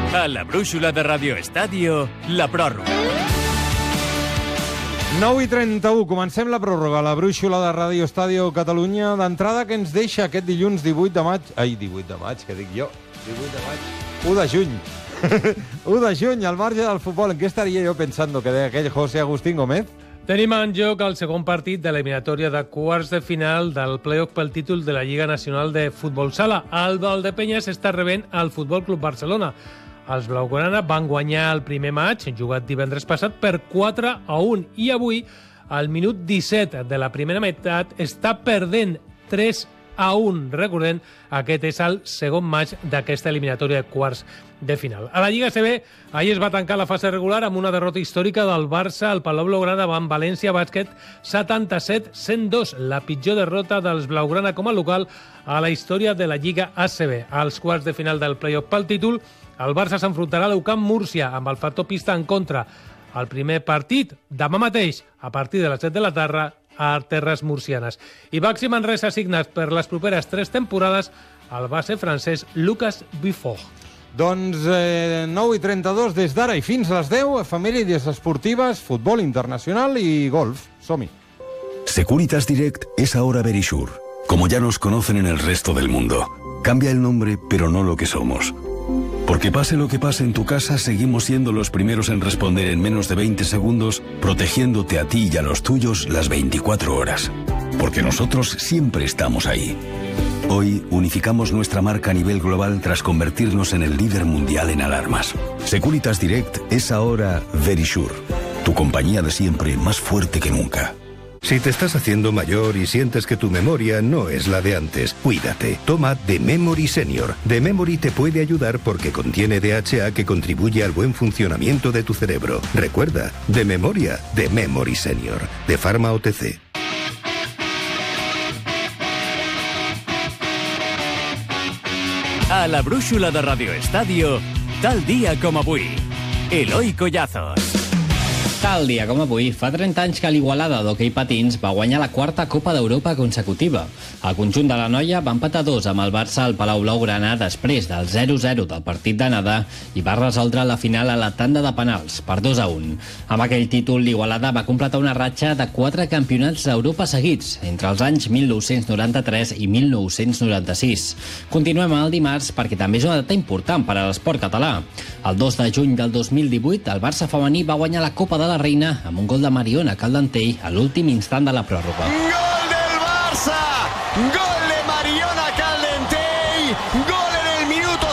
A la brúixola de Radio Estadio, la pròrroga. 9:31, comencem la pròrroga, la brúixola de Radio Estadio Catalunya, d'entrada que ens deixa aquest dilluns 18 de maig... Ai, 18 de maig, què dic jo? 18 de maig... 1 de juny. 1 de juny, al marge del futbol. En què estaria jo pensando que deia aquell José Agustín Gómez? Tenim en joc el segon partit de l'eliminatòria de quarts de final del play-off pel títol de la Lliga Nacional de Futbol Sala. El Valdepeñas està rebent al Futbol Club Barcelona. Els blaugrana van guanyar el primer maig, jugat divendres passat, per 4-1. I avui, al minut 17 de la primera meitat, està perdent 3-1. Recordem, aquest és el segon maig d'aquesta eliminatòria de quarts de final. A la Lliga ACB, ahir es va tancar la fase regular amb una derrota històrica del Barça al Palau Blaugrana davant València Bàsquet 77-102, la pitjor derrota dels blaugrana com a local a la història de la Lliga ACB. Als quarts de final del play-off pel títol, el Barça s'enfrontarà a l'UCAM Múrcia amb el factor pista en contra. El primer partit, demà mateix, a partir de les 7 de la tarda, a terres murcianes. I Baxi Manresa assignat per les properes 3 temporades al base francès Lucas Buffon. Doncs 9:32, des d'ara i fins a les 10, efemèrides esportives, futbol internacional i golf. Som-hi. Securitas Direct es ahora Verisure, como ya nos conocen en el resto del mundo. Cambia el nombre, pero no lo que somos. Porque pase lo que pase en tu casa, seguimos siendo los primeros en responder en menos de 20 segundos, protegiéndote a ti y a los tuyos las 24 horas. Porque nosotros siempre estamos ahí. Hoy unificamos nuestra marca a nivel global tras convertirnos en el líder mundial en alarmas. Securitas Direct es ahora Verisure, tu compañía de siempre más fuerte que nunca. Si te estás haciendo mayor y sientes que tu memoria no es la de antes, cuídate. Toma The Memory Senior. The Memory te puede ayudar porque contiene DHA que contribuye al buen funcionamiento de tu cerebro. Recuerda, de memoria, The Memory Senior. De Pharma OTC. A la brúixola de Radio Estadio, tal dia com avui. Eloi Collazos. Tal dia com avui, fa 30 anys que l'Igualada d'hoquei patins va guanyar la quarta Copa d'Europa consecutiva. El conjunt de la noia va empatar 2 amb el Barça al Palau Blaugrana després del 0-0 del partit d'anada i va resoldre la final a la tanda de penals, per 2-1. Amb aquell títol, l'Igualada va completar una ratxa de 4 campionats d'Europa seguits, entre els anys 1993 i 1996. Continuem el dimarts perquè també és una data important per a l'esport català. El 2 de juny del 2018, el Barça femení va guanyar la Copa de la Reina amb un gol de Mariona Caldentey a l'últim instant de la pròrroga. Gol del Barça! Gol de Mariona Caldentey! Gol en el minuto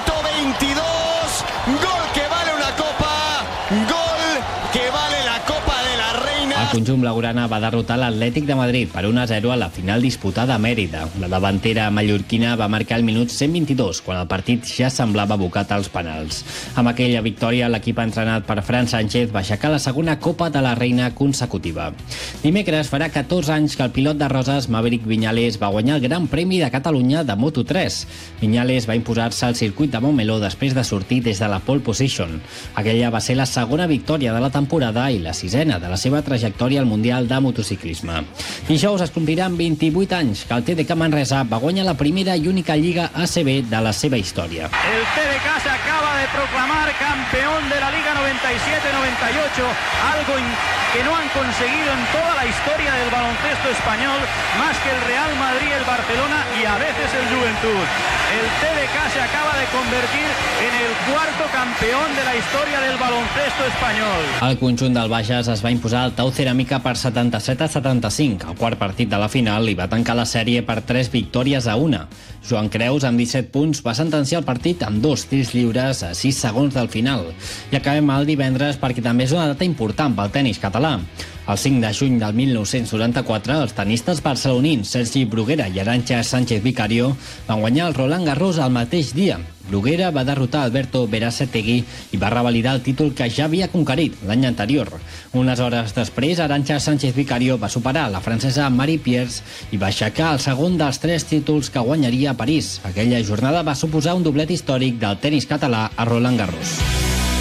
122! Gol que vale una copa! Gol que vale la Copa de la Reina! El conjunt blaugrana va derrotar l'Atlètic de Madrid per 1-0 a la final disputada a Mèrida. La davantera mallorquina va marcar el minut 122, quan el partit ja semblava abocat als penals. Amb aquella victòria, l'equip entrenat per Fran Sánchez va aixecar la segona Copa de la Reina consecutiva. Dimecres farà 14 anys que el pilot de Roses, Maverick Viñales, va guanyar el Gran Premi de Catalunya de Moto3. Viñales va imposar-se al circuit de Montmeló després de sortir des de la pole position. Aquella va ser la segona victòria de la temporada i la 6ena de la seva trajectòria al Mundial de Motociclisme. Dijous es compliran 28 anys que el TDK Manresa va guanyar la primera i única Lliga ACB de la seva història. El TDK se acaba de proclamar campeón de la Liga 97-98, algo que no han conseguido en toda la historia del baloncesto español, más que el Real Madrid, el Barcelona y a veces el Juventud. El TDK se acaba de convertir en el cuarto campeón de la historia del baloncesto español. El conjunt del Bages es va imposar al Tau Ceràmica per 77-75. El quart partit de la final i va tancar la sèrie per 3 victòries a 1. Joan Creus, amb 17 punts, va sentenciar el partit amb 2 tirs lliures a 6 segons del final. I acabem el divendres perquè també és una data important pel tenis català. El 5 de juny del 1994, els tenistes barcelonins Sergi Bruguera i Arantxa Sánchez Vicario van guanyar el Roland Garros el mateix dia. Bruguera va derrotar Alberto Berasategui i va revalidar el títol que ja havia conquerit l'any anterior. Unes hores després, Arantxa Sánchez Vicario va superar la francesa Marie Pierce i va aixecar el segon dels 3 títols que guanyaria a París. Aquella jornada va suposar un doblet històric del tenis català a Roland Garros.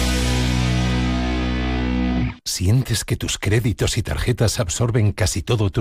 ¿Sientes que tus créditos y tarjetas absorben casi todo tu